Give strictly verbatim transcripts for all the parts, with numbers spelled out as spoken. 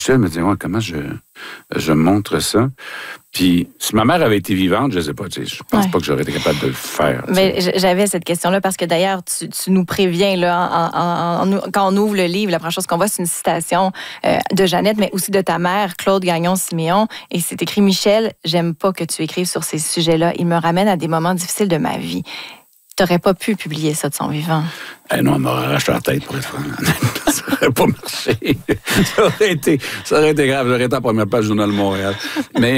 Je me disais, ouais, comment je, je montre ça? Puis, si ma mère avait été vivante, je ne sais pas, tu sais, je pense ouais. pas que j'aurais été capable de le faire. Mais j'avais cette question-là parce que d'ailleurs, tu, tu nous préviens, là, en, en, en, quand on ouvre le livre, la première chose qu'on voit, c'est une citation euh, de Jeannette, mais aussi de ta mère, Claude Gagnon-Siméon. Et c'est écrit, Michel, j'aime pas que tu écrives sur ces sujets-là. Il me ramène à des moments difficiles de ma vie. Tu n'aurais pas pu publier ça de son vivant. Eh non, elle m'aurait arraché la tête pour être franc. Ça n'aurait pas marché. Ça aurait été, ça aurait été grave. J'aurais été à la première page du Journal de Montréal. Mais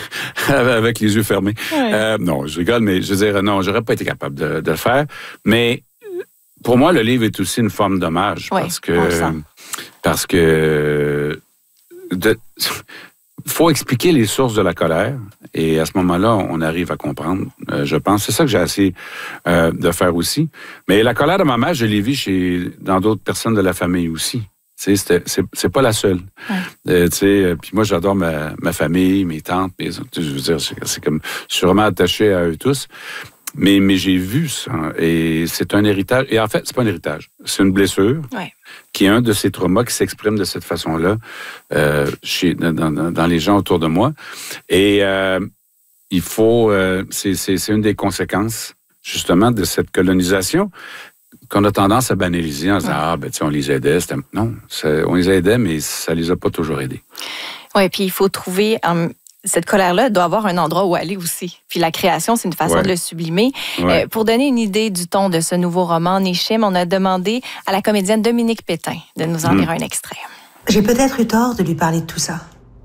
avec les yeux fermés. Ouais. Euh, non, je rigole, mais je veux dire, non, j'aurais pas été capable de, de le faire. Mais pour moi, le livre est aussi une forme d'hommage. Oui, parce que. Parce que. De, faut expliquer les sources de la colère et à ce moment-là, on arrive à comprendre, euh, je pense. C'est ça que j'ai essayé euh, de faire aussi. Mais la colère de ma mère, je l'ai vue chez, dans d'autres personnes de la famille aussi. Tu sais, c'est, c'est pas la seule. Ouais. Euh, tu sais, puis moi, j'adore ma, ma famille, mes tantes, mes, je veux dire, c'est, c'est comme, je suis vraiment attaché à eux tous. Mais, mais j'ai vu ça, et c'est un héritage. Et en fait, c'est pas un héritage, c'est une blessure ouais. qui est un de ces traumas qui s'exprime de cette façon-là euh, chez, dans, dans, dans les gens autour de moi. Et euh, il faut... Euh, c'est, c'est, c'est une des conséquences, justement, de cette colonisation qu'on a tendance à banaliser en disant ouais. « Ah, ben tu sais, on les aidait. » C'était... Non, on les aidait, mais ça les a pas toujours aidés. Oui, puis il faut trouver... Um... Cette colère-là doit avoir un endroit où aller aussi. Puis la création, c'est une façon ouais. de le sublimer. Ouais. Euh, pour donner une idée du ton de ce nouveau roman, Néchim, on a demandé à la comédienne Dominique Pétain de nous en lire mmh. un extrait. J'ai peut-être eu tort de lui parler de tout ça.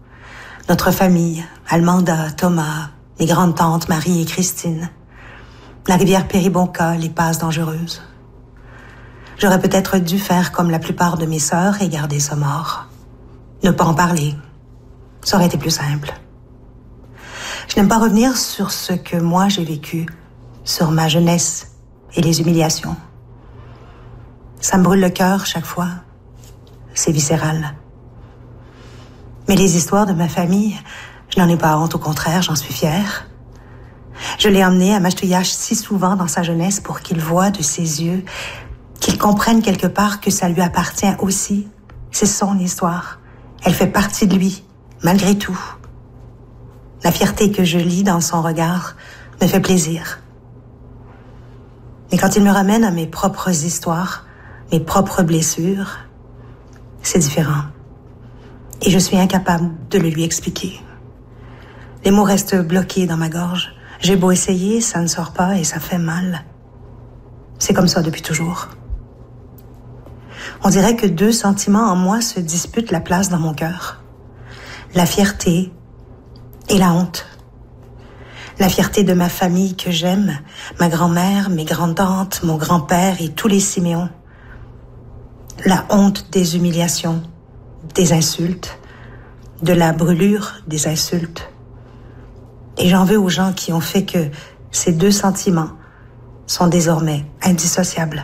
Notre famille, Almanda, Thomas, mes grandes-tantes Marie et Christine, la rivière Péribonka, les passes dangereuses. J'aurais peut-être dû faire comme la plupart de mes sœurs et garder ça mort. Ne pas en parler. Ça aurait été plus simple. Je n'aime pas revenir sur ce que moi j'ai vécu, sur ma jeunesse et les humiliations. Ça me brûle le cœur chaque fois. C'est viscéral. Mais les histoires de ma famille, je n'en ai pas honte, au contraire, j'en suis fière. Je l'ai emmené à Mastouillache si souvent dans sa jeunesse pour qu'il voie de ses yeux, qu'il comprenne quelque part que ça lui appartient aussi. C'est son histoire. Elle fait partie de lui, malgré tout. La fierté que je lis dans son regard me fait plaisir. Mais quand il me ramène à mes propres histoires, mes propres blessures, c'est différent. Et je suis incapable de le lui expliquer. Les mots restent bloqués dans ma gorge. J'ai beau essayer, ça ne sort pas et ça fait mal. C'est comme ça depuis toujours. On dirait que deux sentiments en moi se disputent la place dans mon cœur. La fierté et la honte. La fierté de ma famille que j'aime, ma grand-mère, mes grandes-tantes, mon grand-père et tous les Siméons. La honte des humiliations, des insultes, de la brûlure des insultes. Et j'en veux aux gens qui ont fait que ces deux sentiments sont désormais indissociables.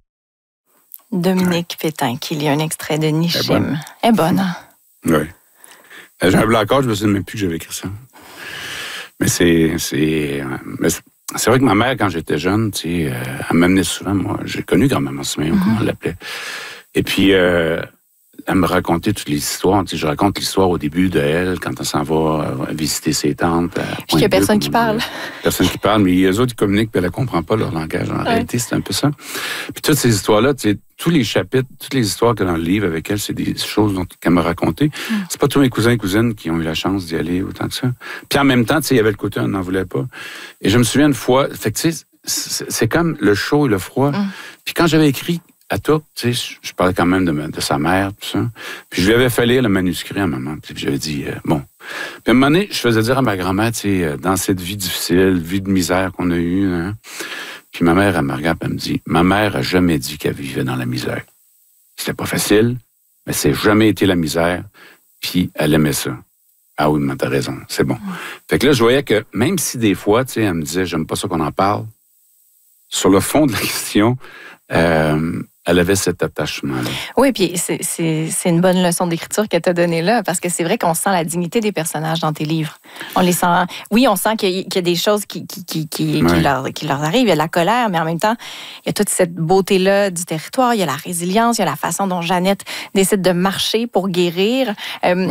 Dominique Pétain, qui lit un extrait de Néchim. Elle est bonne. Hein? Oui. J'ai un blanc encore, je me souviens même plus que j'avais écrit ça. Mais c'est, c'est, mais c'est vrai que ma mère, quand j'étais jeune, tu sais, elle m'amenait souvent, moi, j'ai connu grand-maman Siméon, mm-hmm. comment on l'appelait. Et puis, euh, elle me racontait toutes les histoires. Tu sais, je raconte l'histoire au début de elle, quand elle s'en va visiter ses tantes. Puis il n'y a personne qui parle. Personne qui parle, mais les autres, ils communiquent, puis elle ne comprend pas leur langage. En ouais. réalité, c'est un peu ça. Puis toutes ces histoires-là, tu sais, tous les chapitres, toutes les histoires qu'il y a dans le livre avec elle, c'est des choses dont, qu'elle m'a racontées. Mm. C'est pas tous mes cousins et cousines qui ont eu la chance d'y aller autant que ça. Puis en même temps, tu sais, il y avait le côté, on n'en voulait pas. Et je me souviens une fois, fait que tu sais, c'est, c'est comme le chaud et le froid. Mm. Puis quand j'avais écrit à tout, tu sais, je parlais quand même de, de sa mère, tout ça. Puis je lui avais fait lire le manuscrit à maman. Puis j'avais dit, euh, bon. Puis à un moment donné, je faisais dire à ma grand-mère, tu sais, dans cette vie difficile, vie de misère qu'on a eue, hein. Puis ma mère, elle me regarde, elle me dit, ma mère a jamais dit qu'elle vivait dans la misère. C'était pas facile, mais c'est jamais été la misère. Puis elle aimait ça. Ah oui, mais t'as raison, c'est bon. Mmh. Fait que là, je voyais que même si des fois, tu sais, elle me disait, j'aime pas ça qu'on en parle, sur le fond de la question, euh, elle avait cet attachement-là. Oui, puis c'est, c'est, c'est une bonne leçon d'écriture qu'elle t'a donnée là, parce que c'est vrai qu'on sent la dignité des personnages dans tes livres. On les sent... Oui, on sent qu'il y a, qu'il y a des choses qui, qui, qui, qui, ouais. qui, leur, qui leur arrivent. Il y a de la colère, mais en même temps, il y a toute cette beauté-là du territoire. Il y a la résilience, il y a la façon dont Jeannette décide de marcher pour guérir. Euh,